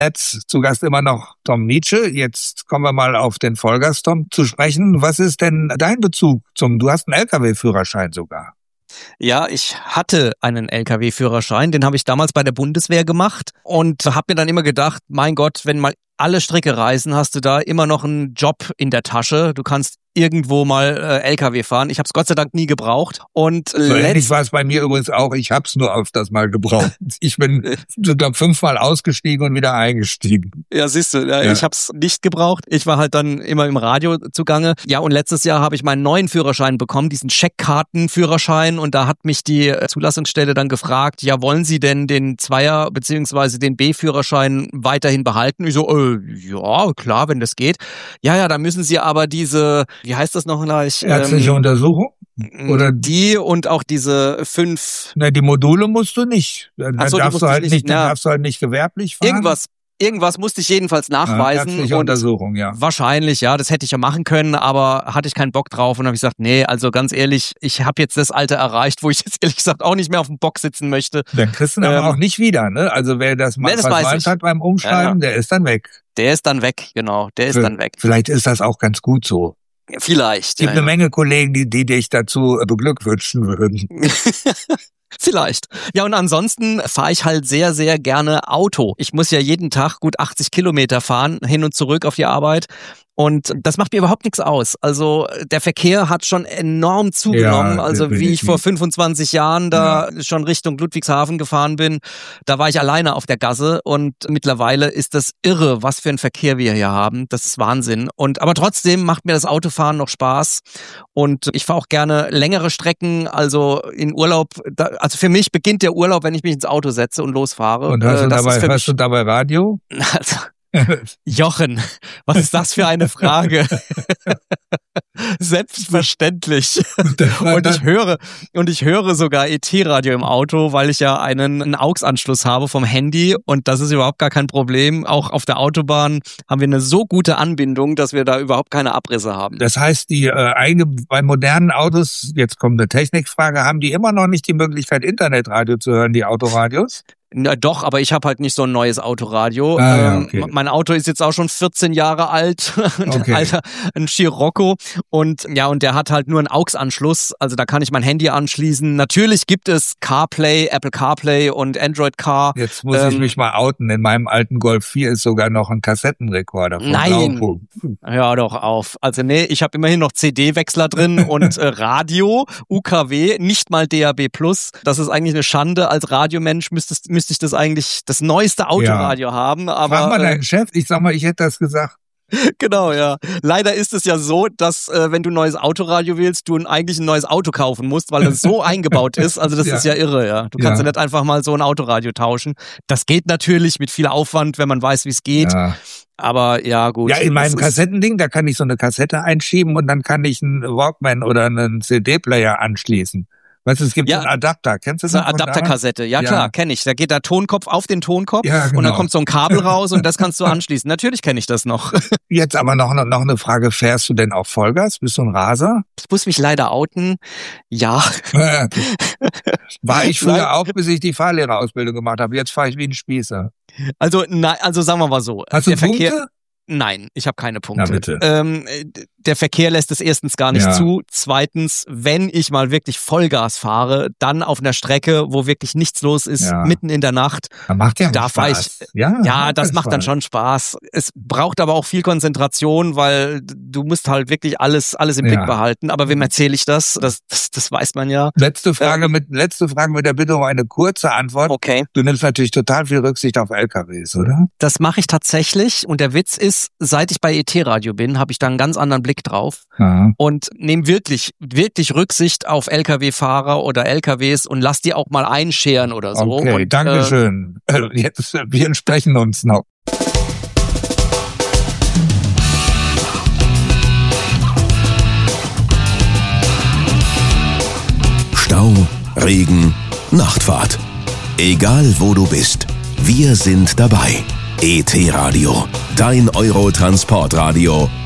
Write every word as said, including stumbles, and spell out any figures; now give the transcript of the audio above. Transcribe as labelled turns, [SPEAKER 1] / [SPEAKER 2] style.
[SPEAKER 1] Netz zu Gast immer noch Tom Nietzsche. Jetzt kommen wir mal auf den Vollgas, Tom, zu sprechen. Was ist denn dein Bezug zum, du hast einen L K W-Führerschein sogar.
[SPEAKER 2] Ja, ich hatte einen L K W-Führerschein, den habe ich damals bei der Bundeswehr gemacht und habe mir dann immer gedacht, mein Gott, wenn mal alle Strecke reisen, hast du da immer noch einen Job in der Tasche. Du kannst irgendwo mal äh, L K W fahren. Ich habe es Gott sei Dank nie gebraucht. Und
[SPEAKER 1] so ähnlich war es bei mir übrigens auch. Ich habe es nur öfters mal gebraucht. Ich bin sogar fünfmal ausgestiegen und wieder eingestiegen.
[SPEAKER 2] Ja, siehst du, ja, ja. Ich habe es nicht gebraucht. Ich war halt dann immer im Radio zugange. Ja, und letztes Jahr habe ich meinen neuen Führerschein bekommen, diesen Scheckkartenführerschein. Und da hat mich die Zulassungsstelle dann gefragt, ja, wollen Sie denn den Zweier- bzw. den B-Führerschein weiterhin behalten? Ich so, äh, ja, klar, wenn das geht. Ja, ja, da müssen Sie aber diese... Wie heißt das noch gleich?
[SPEAKER 1] Ärztliche ähm, Untersuchung?
[SPEAKER 2] Oder die und auch diese fünf...
[SPEAKER 1] Na, die Module musst du nicht. Dann,
[SPEAKER 2] Ach so,
[SPEAKER 1] darfst, du halt nicht, nicht, dann
[SPEAKER 2] ja.
[SPEAKER 1] darfst du halt nicht gewerblich fahren.
[SPEAKER 2] Irgendwas. Irgendwas musste ich jedenfalls nachweisen.
[SPEAKER 1] Ja, ärztliche
[SPEAKER 2] und
[SPEAKER 1] Untersuchung, ja.
[SPEAKER 2] Wahrscheinlich, ja, das hätte ich ja machen können, aber hatte ich keinen Bock drauf und habe gesagt, nee, also ganz ehrlich, ich habe jetzt das Alter erreicht, wo ich jetzt ehrlich gesagt auch nicht mehr auf dem Bock sitzen möchte.
[SPEAKER 1] Dann kriegst du ihn ähm, aber auch nicht wieder, ne? Also wer das mal
[SPEAKER 2] nee,
[SPEAKER 1] versäumt hat beim Umschreiben, ja, ja. der ist dann weg.
[SPEAKER 2] Der ist dann weg, genau, der ist
[SPEAKER 1] Für,
[SPEAKER 2] dann weg.
[SPEAKER 1] Vielleicht ist das auch ganz gut so.
[SPEAKER 2] Vielleicht.
[SPEAKER 1] Es gibt
[SPEAKER 2] ja,
[SPEAKER 1] eine
[SPEAKER 2] ja.
[SPEAKER 1] Menge Kollegen, die, die dich dazu beglückwünschen würden.
[SPEAKER 2] Vielleicht. Ja, und ansonsten fahre ich halt sehr, sehr gerne Auto. Ich muss ja jeden Tag gut achtzig Kilometer fahren, hin und zurück auf die Arbeit. Und das macht mir überhaupt nichts aus. Also der Verkehr hat schon enorm zugenommen. Ja, also wie ich vor fünfundzwanzig Jahren da ja. schon Richtung Ludwigshafen gefahren bin, da war ich alleine auf der Gasse. Und mittlerweile ist das irre, was für ein Verkehr wir hier haben. Das ist Wahnsinn. Und aber trotzdem macht mir das Autofahren noch Spaß. Und ich fahre auch gerne längere Strecken. Also in Urlaub, da, also für mich beginnt der Urlaub, wenn ich mich ins Auto setze und losfahre.
[SPEAKER 1] Und hast, du,
[SPEAKER 2] das
[SPEAKER 1] dabei,
[SPEAKER 2] ist für
[SPEAKER 1] hast du dabei Radio?
[SPEAKER 2] Also, Jochen, was ist das für eine Frage? Selbstverständlich. Und ich höre, und ich höre sogar E T-Radio im Auto, weil ich ja einen, einen A U X-Anschluss habe vom Handy und das ist überhaupt gar kein Problem. Auch auf der Autobahn haben wir eine so gute Anbindung, dass wir da überhaupt keine Abrisse haben.
[SPEAKER 1] Das heißt, die äh, einge- bei modernen Autos, jetzt kommt eine Technikfrage, haben die immer noch nicht die Möglichkeit, Internetradio zu hören, die Autoradios?
[SPEAKER 2] Na doch, aber ich habe halt nicht so ein neues Autoradio.
[SPEAKER 1] Ah, ja, okay.
[SPEAKER 2] ähm, mein Auto ist jetzt auch schon vierzehn Jahre alt,
[SPEAKER 1] okay.
[SPEAKER 2] Alter, ein Scirocco und ja, und der hat halt nur einen A U X-Anschluss, also da kann ich mein Handy anschließen. Natürlich gibt es CarPlay, Apple CarPlay und Android Car.
[SPEAKER 1] Jetzt muss
[SPEAKER 2] ähm,
[SPEAKER 1] ich mich mal outen, in meinem alten Golf vier ist sogar noch ein Kassettenrekorder. Von
[SPEAKER 2] Nein,
[SPEAKER 1] Blaupunkt.
[SPEAKER 2] Hör doch auf. Also nee, ich habe immerhin noch C D-Wechsler drin und äh, Radio, U K W, nicht mal D A B plus. Das ist eigentlich eine Schande. Als Radiomensch müsstest, müsste ich das eigentlich, das neueste Autoradio ja. haben. Aber
[SPEAKER 1] frag mal deinen Chef, ich sag mal, ich hätte das gesagt.
[SPEAKER 2] Genau, ja. Leider ist es ja so, dass äh, wenn du ein neues Autoradio willst, du eigentlich ein neues Auto kaufen musst, weil es so eingebaut ist. Also das ja. ist ja irre, ja. Du kannst ja. ja nicht einfach mal so ein Autoradio tauschen. Das geht natürlich mit viel Aufwand, wenn man weiß, wie es geht. Ja. Aber ja, gut.
[SPEAKER 1] Ja, in meinem Kassettending, da kann ich so eine Kassette einschieben und dann kann ich einen Walkman oder einen C D-Player anschließen. Weißt du, es gibt ja. so einen Adapter. Kennst du das?
[SPEAKER 2] Eine Adapterkassette, ja, ja klar, kenne ich. Da geht der Tonkopf auf den Tonkopf
[SPEAKER 1] ja, genau.
[SPEAKER 2] und dann kommt so ein Kabel raus und das kannst du anschließen. Natürlich kenne ich das noch.
[SPEAKER 1] Jetzt aber noch, noch eine Frage, fährst du denn auch Vollgas? Bist du ein Raser?
[SPEAKER 2] Ich muss mich leider outen. Ja.
[SPEAKER 1] War ich früher Nein. auch, bis ich die Fahrlehrerausbildung gemacht habe. Jetzt fahre ich wie ein Spießer.
[SPEAKER 2] Also, na, also sagen wir mal so.
[SPEAKER 1] Hast du
[SPEAKER 2] der
[SPEAKER 1] Punkte?
[SPEAKER 2] Verkehr, Nein, ich habe keine Punkte.
[SPEAKER 1] Na bitte.
[SPEAKER 2] Ähm, der Verkehr lässt es erstens gar nicht
[SPEAKER 1] ja.
[SPEAKER 2] zu. Zweitens, wenn ich mal wirklich Vollgas fahre, dann auf einer Strecke, wo wirklich nichts los ist, ja. mitten in der Nacht.
[SPEAKER 1] Das macht ja
[SPEAKER 2] da
[SPEAKER 1] Spaß.
[SPEAKER 2] Ich,
[SPEAKER 1] ja,
[SPEAKER 2] ja das macht Spaß. Dann schon Spaß. Es braucht aber auch viel Konzentration, weil du musst halt wirklich alles alles im ja. Blick behalten. Aber wem erzähle ich das? Das, das? das weiß man ja.
[SPEAKER 1] Letzte Frage ähm, mit letzte Frage mit der Bitte um eine kurze Antwort.
[SPEAKER 2] Okay.
[SPEAKER 1] Du nimmst natürlich total viel Rücksicht auf L K Ws, oder?
[SPEAKER 2] Das mache ich tatsächlich. Und der Witz ist, seit ich bei E T-Radio bin, habe ich da einen ganz anderen Blick drauf. Ja. Und nehme wirklich, wirklich Rücksicht auf L K W-Fahrer oder L K Ws und lass die auch mal einscheren oder so.
[SPEAKER 1] Okay,
[SPEAKER 2] und,
[SPEAKER 1] Dankeschön. Äh, Jetzt, wir entsprechen uns noch.
[SPEAKER 3] Stau, Regen, Nachtfahrt. Egal wo du bist, wir sind dabei. E T-Radio, dein Euro-Transportradio